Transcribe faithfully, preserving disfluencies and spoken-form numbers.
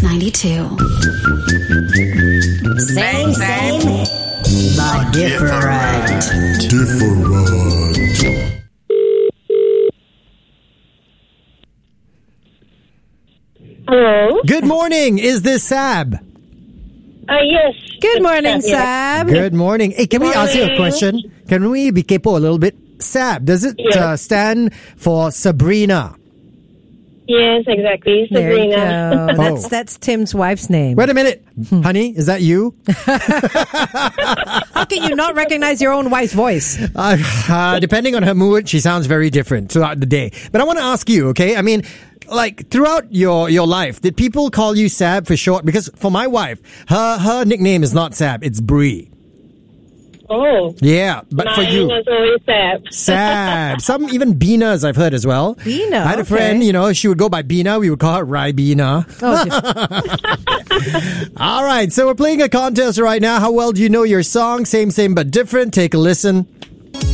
ninety-two. Same, same, but different. Different. Hello. Good morning. Is this Sab? Uh, yes. Good morning, Sab. Sab. Good morning. Hey, can we ask you a Morning. question? Can we be capo a little bit? Sab, does it Yes. uh, stand for Sabrina? Yes, exactly. There you Sabrina. go. That's, Oh. that's Tim's wife's name. Wait a minute. Honey, is that you? How can you not recognize your own wife's voice? Uh, uh, depending on her mood, she sounds very different throughout the day. But I want to ask you, okay? I mean, like throughout your, your life, did people call you Sab for short? Because for my wife, her her nickname is not Sab, it's Bree. Oh. Yeah, but Mine for you, was always Sab. Sab. Some even Binas I've heard as well. Bina, I had a okay. friend, you know, she would go by Bina. We would call her Ribena. Oh, All right, so we're playing a contest right now. How well do you know your song? Same, same, but different. Take a listen.